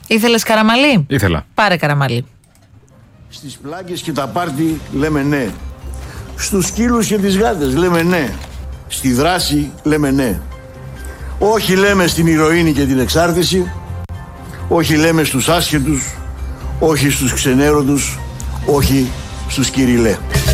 Ήθελες Καραμαλή? Ήθελα. Πάρε Καραμαλή. Στις πλάκες και τα πάρτι λέμε ναι. Στους σκύλους και τις γάτες λέμε ναι. Στη δράση λέμε ναι. Όχι λέμε στην ηρωίνη και την εξάρτηση. Όχι λέμε στους άσχετους. Όχι στους ξενέρωτους. Όχι στους κυριλέ.